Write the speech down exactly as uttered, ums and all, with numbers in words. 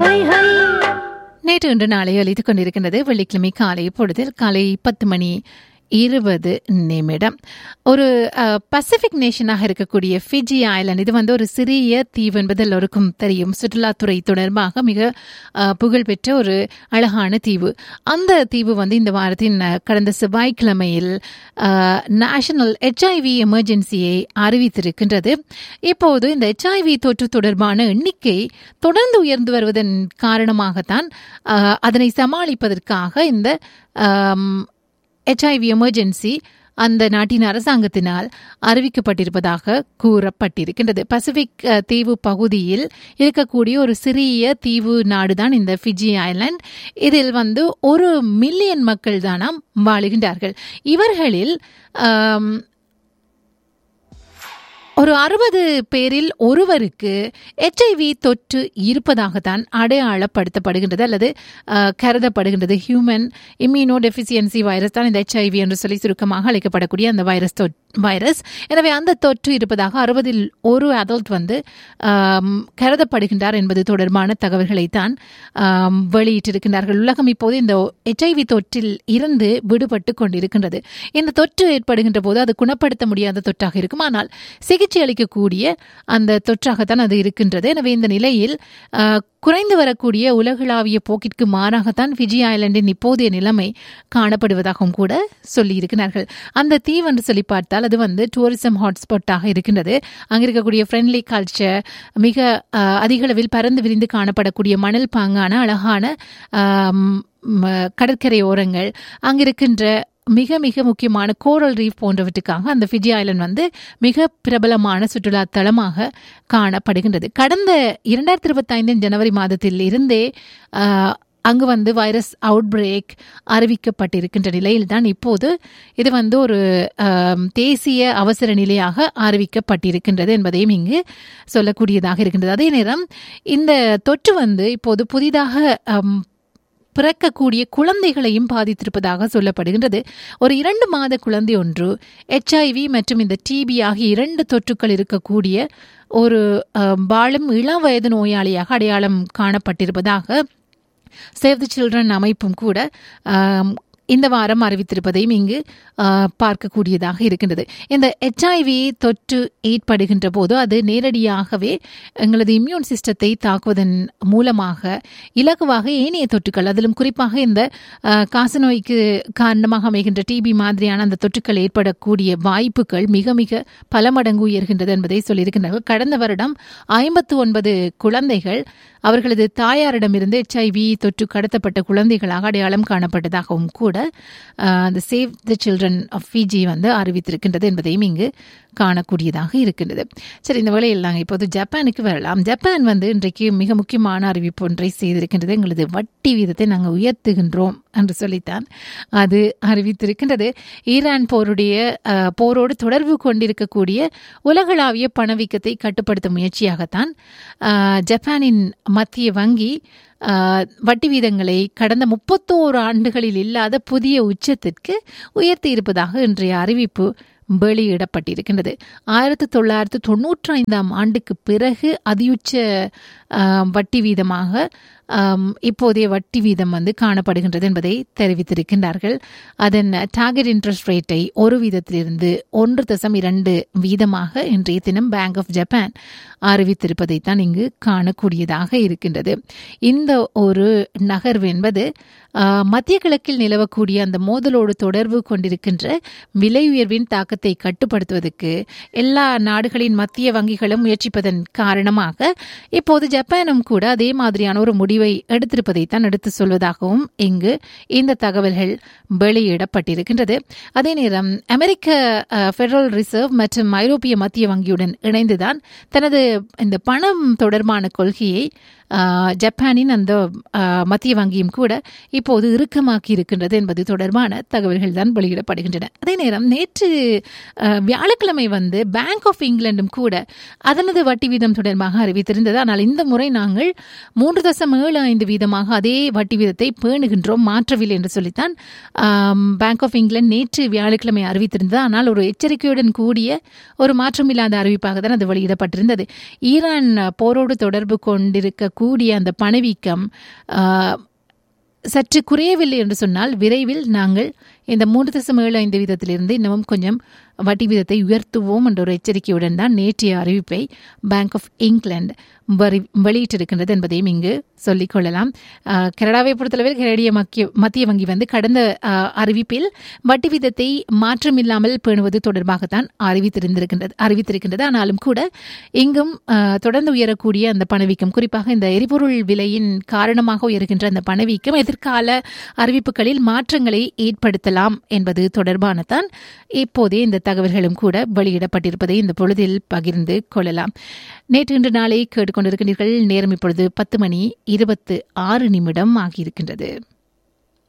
நேற்று இன்று நாளை அளித்துக் கொண்டிருக்கின்றது வெள்ளிக்கிழமை காலை பொழுதில் காலை பத்து மணி இருபது நிமிடம். ஒரு பசிபிக் நேஷனாக இருக்கக்கூடிய ஃபிஜி ஐலண்ட், இது வந்து ஒரு சிறிய தீவு என்பது எல்லோருக்கும் தெரியும். சுற்றுலாத்துறை தொடர்பாக மிக புகழ்பெற்ற ஒரு அழகான தீவு. அந்த தீவு வந்து இந்த வாரத்தின் கடந்த செவ்வாய்க்கிழமையில் நேஷனல் ஹெச்ஐவி எமர்ஜென்சியை அறிவித்திருக்கின்றது. இப்போது இந்த ஹெச்ஐவி தொற்று தொடர்பான எண்ணிக்கை தொடர்ந்து உயர்ந்து வருவதன் காரணமாகத்தான் அதனை சமாளிப்பதற்காக இந்த ஹெச்ஐவி எமர்ஜென்சி அந்த நாட்டின் அரசாங்கத்தினால் அறிவிக்கப்பட்டிருப்பதாக கூறப்பட்டிருக்கின்றது. பசிபிக் தீவு பகுதியில் இருக்கக்கூடிய ஒரு சிறிய தீவு நாடுதான் இந்த ஃபிஜி ஐலண்ட். இதில் வந்து ஒரு மில்லியன் மக்கள் தானாம் வாழுகின்றார்கள். இவர்களில் ஒரு அறுபது பேரில் ஒருவருக்கு ஹெச்ஐவி தொற்று இருப்பதாகத்தான் அடையாளப்படுத்தப்படுகின்றது அல்லது கருதப்படுகின்றது. ஹியூமன் இம்யூனோ டெஃபிசியன்சி வைரஸ் தான் இந்த ஹெச்ஐவி என்று சொல்லி சுருக்கமாக அழைக்கப்படக்கூடிய அந்த வைரஸ் வைரஸ் எனவே அந்த தொற்று இருப்பதாக அறுபதில் ஒரு அடல்ட் வந்து கருதப்படுகின்றார் என்பது தொடர்பான தகவல்களைத்தான் வெளியிட்டிருக்கின்றார்கள். உலகம் இப்போது இந்த ஹெச்ஐவி தொற்றில் இருந்து விடுபட்டு கொண்டிருக்கின்றது. இந்த தொற்று ஏற்படுகின்ற போது அது குணப்படுத்த முடியாத தொற்றாக இருக்கும், ஆனால் சிகிச்சை அளிக்கக்கூடிய அந்த தொற்றாகத்தான் அது இருக்கின்றது. எனவே இந்த நிலையில் குறைந்து வரக்கூடிய உலகளாவிய போக்கிற்கு மாறாகத்தான் ஃபிஜி ஐலண்டின் இப்போதைய நிலைமை காணப்படுவதாகவும் கூட சொல்லியிருக்கிறார்கள். அந்த தீவு என்று சொல்லி பார்த்தால் அது வந்து டூரிசம் ஹாட்ஸ்பாட்டாக இருக்கின்றது. அங்கே இருக்கக்கூடிய ஃப்ரெண்ட்லி கல்ச்சர், மிக அதிக அளவில் பறந்து விரிந்து காணப்படக்கூடிய மணல் பாங்கான அழகான கடற்கரை ஓரங்கள், அங்கிருக்கின்ற மிக மிக முக்கியமான கோரல் ரீஃப் போன்றவற்றுக்காக அந்த ஃபிஜி ஐலண்ட் வந்து மிக பிரபலமான சுற்றுலா தலமாக காணப்படுகின்றது. கடந்த இரண்டாயிரத்தி இருபத்தி ஐந்தின் ஜனவரி மாதத்தில் இருந்தே அங்கு வந்து வைரஸ் அவுட் பிரேக் அறிவிக்கப்பட்டிருக்கின்ற நிலையில் தான் இப்போது இது வந்து ஒரு தேசிய அவசர நிலையாக அறிவிக்கப்பட்டிருக்கின்றது என்பதையும் இங்கு சொல்லக்கூடியதாக இருக்கின்றது. அதே நேரம் இந்த தொற்று வந்து இப்போது புதிதாக பிறக்கக்கூடிய குழந்தைகளையும் பாதித்திருப்பதாக சொல்லப்படுகின்றது. ஒரு இரண்டு மாத குழந்தை ஒன்று ஹெச்ஐவி மற்றும் இந்த டிபி ஆகிய இரண்டு தொற்றுக்கள் இருக்கக்கூடிய ஒரு வாழும் இளம் வயது நோயாளியாக அடையாளம் காணப்பட்டிருப்பதாக சேவ் தி சில்ட்ரன் அமைப்பும் கூட இந்த வாரம் அறிவித்திருப்பதையும் இங்கு பார்க்கக்கூடியதாக இருக்கின்றது. இந்த ஹெச்ஐவி தொற்று ஏற்படுகின்ற போது அது நேரடியாகவே எங்களது இம்யூன் சிஸ்டத்தை தாக்குவதன் மூலமாக இலகுவாக ஏனைய தொற்றுக்கள், அதிலும் குறிப்பாக இந்த காசநோய்க்கு காரணமாக அமைகின்ற டிபி மாதிரியான அந்த தொற்றுக்கள் ஏற்படக்கூடிய வாய்ப்புகள் மிக மிக பல மடங்கு உயர்கின்றது என்பதை சொல்லியிருக்கின்றார்கள். கடந்த வருடம் ஐம்பத்து ஒன்பது குழந்தைகள் அவர்களது தாயாரிடமிருந்து ஹெச்ஐவி தொற்று கடத்தப்பட்ட குழந்தைகளாக அடையாளம் காணப்பட்டதாகவும் கூட அந்த save the children of Fiji வந்து அறிவித்திருக்கின்றது என்பதையும் இங்கு காணக்கூடியதாக இருக்கின்றது. சரி, இந்த வேளையில் நாங்கள் இப்போது ஜப்பானுக்கு வரலாம். ஜப்பான் வந்து இன்றைக்கு மிக முக்கியமான அறிவிப்பு ஒன்றை செய்திருக்கின்றது. எங்களது வட்டி வீதத்தை நாங்கள் உயர்த்துகின்றோம் என்று சொல்லித்தான் அது அறிவித்திருக்கின்றது. ஈரான் போருடைய போரோடு தொடர்பு கொண்டிருக்கக்கூடிய உலகளாவிய பணவீக்கத்தை கட்டுப்படுத்தும் முயற்சியாகத்தான் ஜப்பானின் மத்திய வங்கி வட்டி வீதங்களை கடந்த முப்பத்தோரு ஆண்டுகளில் இல்லாத புதிய உச்சத்திற்கு உயர்த்தி இருப்பதாக இன்றைய அறிவிப்பு வெளியிடப்பட்டிருக்கின்றது. ஆயிரத்தி தொள்ளாயிரத்தி தொன்னூற்றி ஐந்தாம் ஆண்டுக்கு பிறகு அதியுச்ச வட்டி வீதமாக இப்போதைய வட்டி வீதம் வந்து காணப்படுகின்றது என்பதை தெரிவித்திருக்கின்றார்கள். அதன் டார்கெட் இன்ட்ரெஸ்ட் ரேட்டை ஒரு வீதத்திலிருந்து ஒன்று தசம் இரண்டு வீதமாக இன்றைய தினம் பேங்க் ஆஃப் ஜப்பான் அறிவித்திருப்பதைத்தான் இங்கு காணக்கூடியதாக இருக்கின்றது. இந்த ஒரு நகர்வு என்பது மத்திய கிழக்கில் நிலவக்கூடிய அந்த மோதலோடு தொடர்பு கொண்டிருக்கின்ற விலை உயர்வின் தாக்கத்தை கட்டுப்படுத்துவதற்கு எல்லா நாடுகளின் மத்திய வங்கிகளும் முயற்சிப்பதன் காரணமாக இப்போது ஜப்பானும் கூட அதே மாதிரியான ஒரு முடிவை எடுத்திருப்பதைத்தான் எடுத்து சொல்வதாகவும் இங்கு இந்த தகவல்கள் வெளியிடப்பட்டிருக்கின்றது. அதே நேரம் அமெரிக்க பெடரல் ரிசர்வ் மற்றும் ஐரோப்பிய மத்திய வங்கியுடன் இணைந்துதான் தனது இந்த பணம் தொடர்பான கொள்கையை ஜப்பானின் அந்த மத்திய வங்கியும் கூட இப்போது இறுக்கமாக்கி இருக்கின்றது என்பது தொடர்பான தகவல்கள் தான் வெளியிடப்படுகின்றன. அதே நேரம் நேற்று வியாழக்கிழமை வந்து பேங்க் ஆஃப் இங்கிலாந்தும் கூட அதனது வட்டி வீதம் தொடர்பாக அறிவித்திருந்தது. ஆனால் இந்த முறை நாங்கள் மூன்று தசம் ஏழு ஐந்து வீதமாக அதே வட்டி வீதத்தை பேணுகின்றோம், மாற்றவில்லை என்று சொல்லித்தான் பேங்க் ஆஃப் இங்கிலாந்து நேற்று வியாழக்கிழமை அறிவித்திருந்தது. ஆனால் ஒரு எச்சரிக்கையுடன் கூடிய ஒரு மாற்றமில்லாத அறிவிப்பாக தான் அது வெளியிடப்பட்டிருந்தது. ஈரான் போரோடு தொடர்பு கொண்டிருக்க இருக்கக்கூடிய அந்த பணவீக்கம் சற்று குறையவில்லை என்று சொன்னால் விரைவில் நாங்கள் இந்த மூன்று தசம் ஏழு ஐந்து வீதத்திலிருந்து இன்னமும் கொஞ்சம் வட்டி வீதத்தை உயர்த்துவோம் என்ற ஒரு எச்சரிக்கையுடன் தான் நேற்றைய அறிவிப்பை பேங்க் ஆஃப் இங்கிலாந்து வெளியிட்டிருக்கின்றது என்பதையும் இங்கு சொல்லிக் கொள்ளலாம். கனடாவை பொறுத்தளவில் கனடிய மத்திய வங்கி வந்து கடந்த அறிவிப்பில் வட்டி வீதத்தை மாற்றமில்லாமல் பேணுவது தொடர்பாகத்தான் அறிவித்திருந்திருக்கின்றது அறிவித்திருக்கின்றது ஆனாலும் கூட இங்கும் தொடர்ந்து உயரக்கூடிய அந்த பணவீக்கம், குறிப்பாக இந்த எரிபொருள் விலையின் காரணமாக உயர்கின்ற அந்த பணவீக்கம் எதிர்கால அறிவிப்புகளில் மாற்றங்களை ஏற்படுத்தலாம் என்பது தொடர்பான தான் இப்போதே இந்த தகவல்களும் கூட வெளியிடப்பட்டிருப்பதை இந்த பொழுதில் பகிர்ந்து கொள்ளலாம். நேற்று இன்று நாளை கேட்டுக்கொண்டிருக்கிறீர்கள். நேரம் இப்பொழுது பத்து மணி இருபத்து ஆறு நிமிடம் ஆகியிருக்கின்றது.